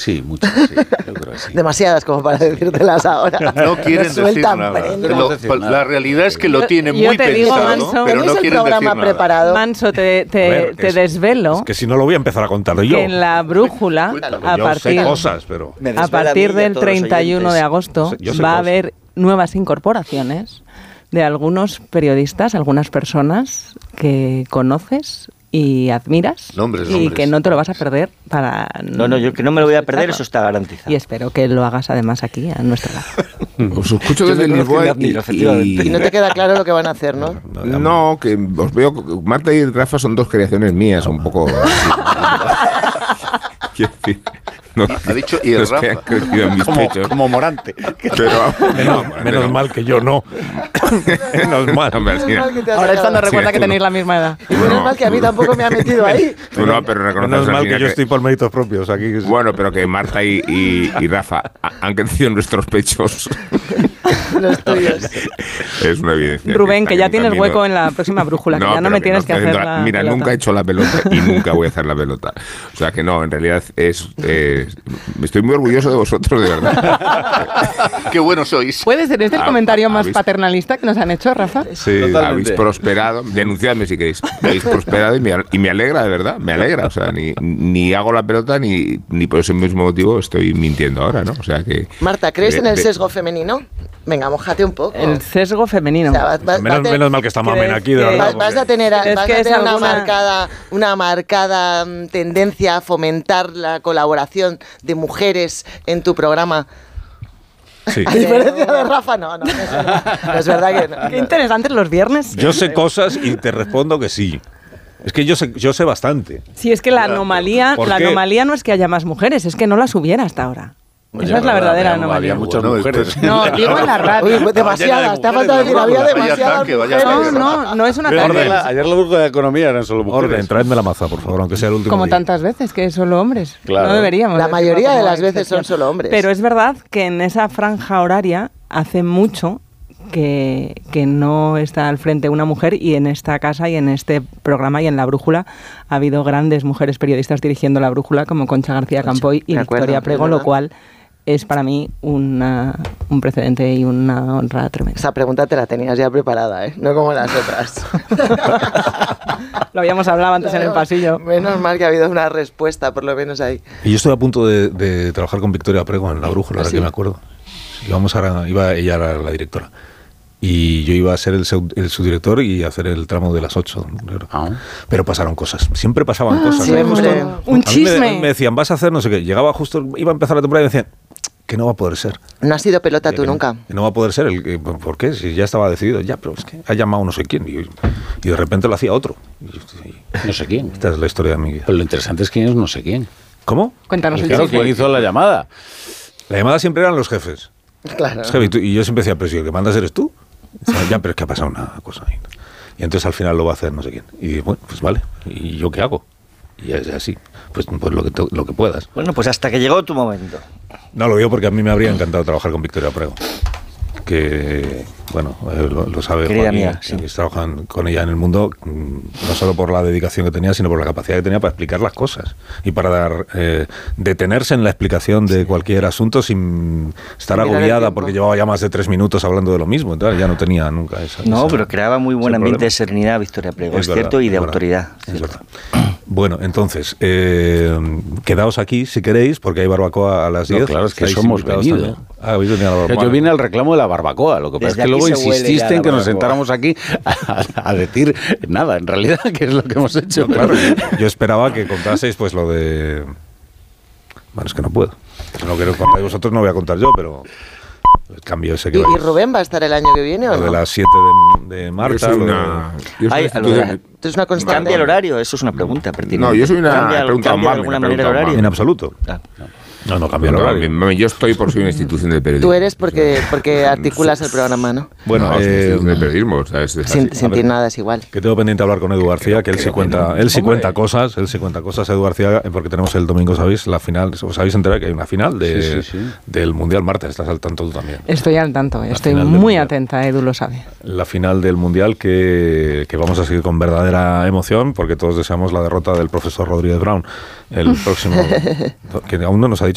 Sí, muchas, sí, yo creo que sí. Demasiadas como para decírtelas ahora. No quieren decir nada. La realidad es que lo tienen muy pensado, Manso, pero no quieren decir nada. Preparado. Manso, te desvelo. Es que si no lo voy a empezar a contar yo. Que en la brújula, yo sé cosas, pero... a partir del 31 de agosto, va a haber nuevas incorporaciones de algunos periodistas, algunas personas que conoces y admiras nombres. Que no te lo vas a perder para... No, yo que no me lo voy a perder, eso está garantizado. Y espero que lo hagas además aquí, a nuestro lado. Os escucho desde Lisboa y no te queda claro lo que van a hacer, ¿no? No, que os veo... Marta y Rafa son dos creaciones mías, un poco... No, ha dicho y el Rafa como Morante. Pero menos mal que yo no. Menos mal. Ahora es cuando recuerda que tenéis la misma edad. Y menos mal que a mí tampoco me ha metido ahí. Tú no, pero reconoces menos mal que yo estoy por méritos propios aquí. Bueno, pero que Marta y Rafa han crecido en nuestros pechos. Los tuyos. Es una evidencia. Rubén, que ya tienes hueco en la próxima brújula, que ya no me tienes que hacer la Mira, pelota. nunca he hecho la pelota y nunca voy a hacer la pelota. O sea que no, en realidad estoy muy orgulloso de vosotros, de verdad. Qué buenos sois. ¿Puede ser este el comentario más paternalista que nos han hecho, Rafa? Sí, habéis prosperado. Denunciadme si queréis. Habéis prosperado y me alegra, de verdad. Me alegra. O sea, ni hago la pelota ni por ese mismo motivo estoy mintiendo ahora, ¿no? O sea que... Marta, ¿crees en el sesgo femenino? Venga, mójate un poco. El sesgo femenino. O sea, menos mal que está Mamen aquí, de verdad. Vas a tener una marcada tendencia a fomentar la colaboración de mujeres en tu programa. Sí. A diferencia de Rafa, no es verdad que no. Qué interesantes los viernes. Yo sé cosas y te respondo que sí. Es que yo sé bastante. Sí, es que la anomalía no es que haya más mujeres, es que no las hubiera hasta ahora. Esa es la verdadera anomalía. Había muchas mujeres. No, digo en la radio. Uy, demasiadas. Te ha faltado decir, había demasiadas. No es una tarea. Ayer la brújula de economía eran solo mujeres. Orden, traedme la maza, por favor, aunque sea el último Como día. tantas veces, que es solo hombres. Claro. No deberíamos. La mayoría de las veces son solo hombres. Pero es verdad que en esa franja horaria hace mucho que no está al frente una mujer, y en esta casa y en este programa y en La Brújula ha habido grandes mujeres periodistas dirigiendo La Brújula, como Concha García Campoy y Victoria Prego, lo cual es para mí un precedente y una honra tremenda. Esa pregunta te la tenías ya preparada, ¿eh? No como las otras. Lo habíamos hablado antes en el pasillo. Menos mal que ha habido una respuesta, por lo menos ahí. Y yo estoy a punto de trabajar con Victoria Prego en La Brújula, ahora que me acuerdo. Iba ella era la directora. Y yo iba a ser el subdirector y hacer el tramo de las 8. Pero pasaron cosas. Siempre pasaban cosas. Siempre. Un chisme. Me decían, vas a hacer no sé qué. Llegaba justo, iba a empezar la temporada y me decían que no va a poder ser. No has sido pelota tú nunca. Que no va a poder ser. ¿Por qué? Si ya estaba decidido. Ya, pero es que ha llamado no sé quién. Y de repente lo hacía otro. No sé quién. Esta es la historia de mi vida. Pero lo interesante es quién es no sé quién. ¿Cómo? Cuéntanos el Claro, chisme. ¿quién hizo la llamada? La llamada siempre eran los jefes. Claro. Y yo siempre decía, pero si el que mandas eres tú. Ya, pero es que ha pasado una cosa ahí. Y entonces al final lo va a hacer no sé quién. Y bueno, pues vale. ¿Y yo qué hago? Y es así. Pues lo que puedas. Bueno, pues hasta que llegó tu momento. No lo digo porque a mí me habría encantado trabajar con Victoria Prego. Que, bueno, lo sabe Querida Joaquín, mía, sí. que trabajan con ella en el mundo, no solo por la dedicación que tenía, sino por la capacidad que tenía para explicar las cosas y para detenerse en la explicación de cualquier asunto sin estar agobiada porque llevaba ya más de 3 minutos hablando de lo mismo. Entonces ya no tenía nunca esa... Pero creaba muy buen ambiente problema. de serenidad Victoria Prego, es verdad, cierto, y de verdad, autoridad. Es verdad. Bueno, entonces, quedaos aquí si queréis, porque hay barbacoa a las 10. No, claro, es que Estáis somos invitados venido. también. Habéis venido a la barbacoa. Yo vine al reclamo de la barbacoa. Lo que pasa es que luego insististe en que nos sentáramos aquí a decir nada, en realidad, que es lo que hemos hecho. No, claro, yo esperaba que contaseis pues lo de... Bueno, es que no puedo. No quiero contar vosotros, no voy a contar yo, pero... El cambio ese que ¿Y Rubén va a estar el año que viene o lo no? de las 7 de Marta. Yo soy una Esto es una constante. ¿Cambia el horario? Eso es una pregunta pertinente. No, yo soy una ¿Cambia pregunta de amable, alguna una manera el pregunta horario? En absoluto. No cambia el horario. Yo estoy por ser una institución de periodismo. Tú eres porque articulas el programa, ¿no? Bueno, No, es una institución de periodismo. O sea, es así. Sin nada es igual. que tengo pendiente hablar con Edu García, que él sí cuenta cosas, Edu García, porque tenemos el domingo, ¿sabéis? La final, ¿os habéis enterado que hay una final del Mundial? Marta, estás al tanto tú también. Estoy al tanto, estoy final del muy Mundial. atenta, Edu lo sabe. La final del Mundial que vamos a seguir con verdadera emoción, porque todos deseamos la derrota del profesor Rodríguez Brown el próximo, que aún no nos ha